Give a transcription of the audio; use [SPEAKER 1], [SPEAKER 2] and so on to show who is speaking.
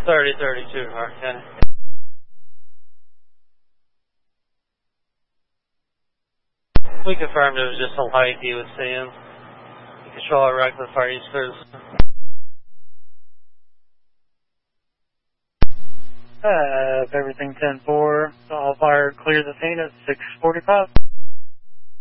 [SPEAKER 1] 3032, Hart County. We confirmed it was just a light he was seeing. Control Rockland Fire East Cruise. Everything 10-4. All fire clear the scene at 6:45.